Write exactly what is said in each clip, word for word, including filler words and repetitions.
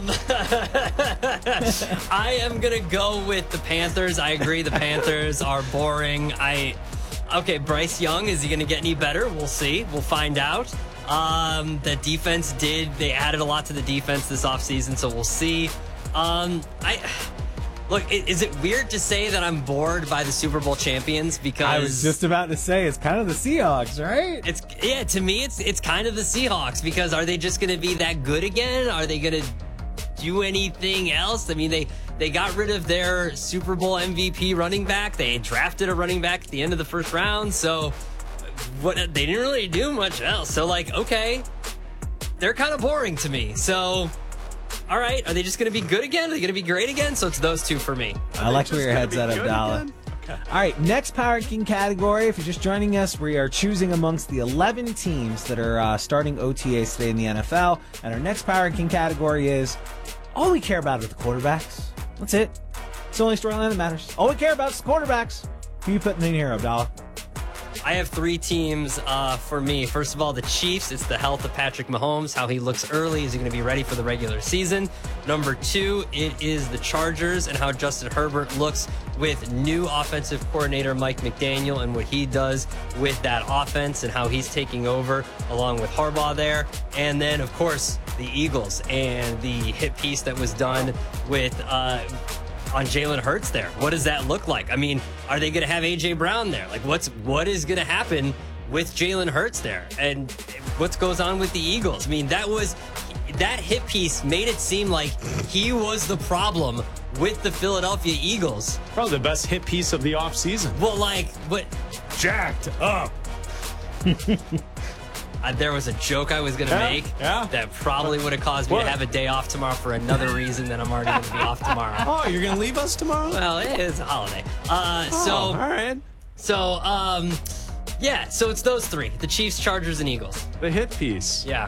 Um, I am gonna go with the Panthers. I agree, the Panthers are boring. I okay, Bryce Young, is he gonna get any better? We'll see. We'll find out. Um, the defense did. They added a lot to the defense this offseason, so we'll see. Um, I. Look, is it weird to say that I'm bored by the Super Bowl champions? Because I was just about to say it's kind of the Seahawks, right? It's yeah, to me, it's it's kind of the Seahawks. Because are they just going to be that good again? Are they going to do anything else? I mean, they they got rid of their Super Bowl M V P running back. They drafted a running back at the end of the first round. So what? They didn't really do much else. So like, okay, they're kind of boring to me. So. All right, are they just going to be good again? Are they going to be great again? So it's those two for me. I like where your head's at, Abdallah. Okay. All right, next Power Ranking category. If you're just joining us, we are choosing amongst the eleven teams that are uh, starting O T As today in the N F L. And our next Power Ranking category is all we care about are the quarterbacks. That's it. It's the only storyline that matters. All we care about is the quarterbacks. Who are you putting in here, Abdallah? I have three teams uh, for me. First of all, the Chiefs. It's the health of Patrick Mahomes, how he looks early. Is he going to be ready for the regular season? Number two, it is the Chargers and how Justin Herbert looks with new offensive coordinator Mike McDaniel and what he does with that offense and how he's taking over along with Harbaugh there. And then, of course, the Eagles and the hit piece that was done with uh, on Jalen Hurts there. What does that look like? I mean, are they going to have A J Brown there? Like, what's what is going to happen with Jalen Hurts there? And what goes on with the Eagles? I mean, that was that hit piece made it seem like he was the problem with the Philadelphia Eagles. Probably the best hit piece of the offseason. Well, like, but jacked up. Uh, there was a joke I was going to yeah, make yeah. that probably would have caused me what? to have a day off tomorrow for another reason that I'm already going to be off tomorrow. Oh, you're going to leave us tomorrow? Well, it is a holiday. Uh, oh, so, all right. So, um, yeah, so it's those three, the Chiefs, Chargers, and Eagles. The hit piece. Yeah.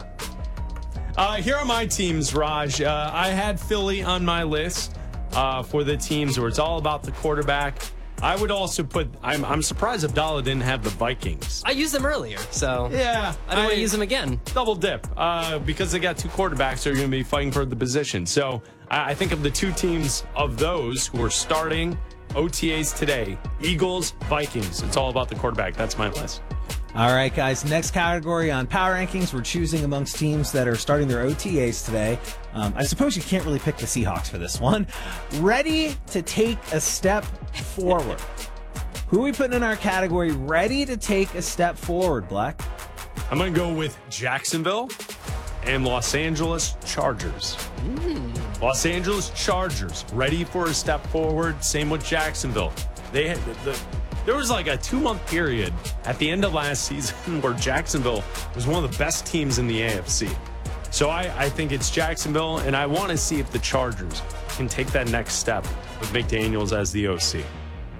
Uh, here are my teams, Raj. Uh, I had Philly on my list uh, for the teams where it's all about the quarterback. I would also put, I'm, I'm surprised Abdallah didn't have the Vikings. I used them earlier, so yeah, I don't want to use them again. Double dip, uh, because they got two quarterbacks that are going to be fighting for the position. So I, I think of the two teams of those who are starting O T As today, Eagles, Vikings. It's all about the quarterback. That's my list. All right, guys. Next category on Power Rankings, we're choosing amongst teams that are starting their O T As today. Um, I suppose you can't really pick the Seahawks for this one. Ready to take a step forward. Who are we putting in our category ready to take a step forward, Black? I'm going to go with Jacksonville and Los Angeles Chargers. Mm. Los Angeles Chargers, ready for a step forward. Same with Jacksonville. They had the, the There was like a two-month period at the end of last season where Jacksonville was one of the best teams in the A F C. So I, I think it's Jacksonville, and I want to see if the Chargers can take that next step with McDaniels as the O C.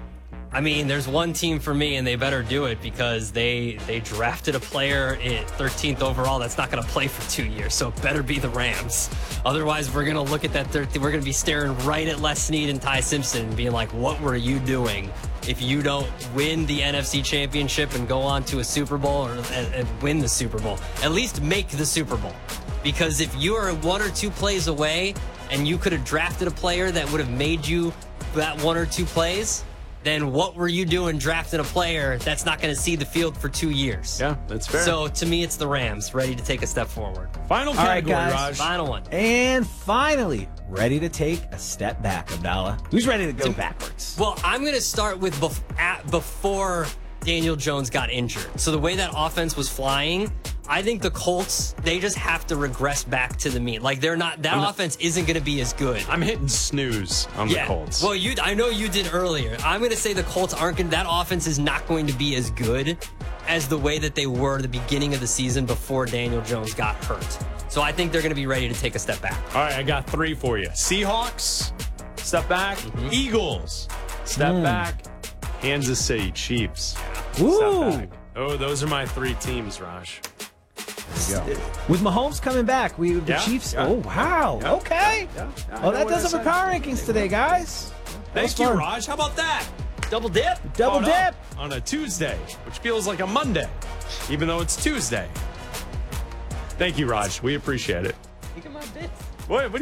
I mean, there's one team for me, and they better do it because they they drafted a player at thirteenth overall that's not going to play for two years. So it better be the Rams. Otherwise, we're going to look at that thirteenth. We're going to be staring right at Les Snead and Ty Simpson and being like, what were you doing if you don't win the N F C Championship and go on to a Super Bowl or and, and win the Super Bowl? At least make the Super Bowl. Because if you are one or two plays away and you could have drafted a player that would have made you that one or two plays, then what were you doing drafting a player that's not going to see the field for two years? Yeah, that's fair. So, to me, it's the Rams, ready to take a step forward. Final All right, category, guys. Raj. Final one. And finally, ready to take a step back, Abdallah. Who's ready to go backwards? Well, I'm going to start with bef- at, before Daniel Jones got injured. So the way that offense was flying, I think the Colts, they just have to regress back to the mean. Like, they're not, that I'm offense isn't going to be as good. I'm hitting snooze on yeah. the Colts. Well, you, I know you did earlier. I'm going to say the Colts aren't going to, that offense is not going to be as good as the way that they were at the beginning of the season before Daniel Jones got hurt. So I think they're going to be ready to take a step back. All right, I got three for you. Seahawks, step back. Mm-hmm. Eagles, step mm. back. Kansas City Chiefs, Ooh. step back. Oh, those are my three teams, Raj. There you go. With Mahomes coming back, we the yeah, Chiefs. yeah. Oh, wow. Yeah, okay. Yeah, yeah, well, that does it for Power Rankings today, guys. Thank you, Raj. How about that? Double dip. Double dip. On a Tuesday, which feels like a Monday, even though it's Tuesday. Thank you, Raj. We appreciate it. Look at my bits. Wait, what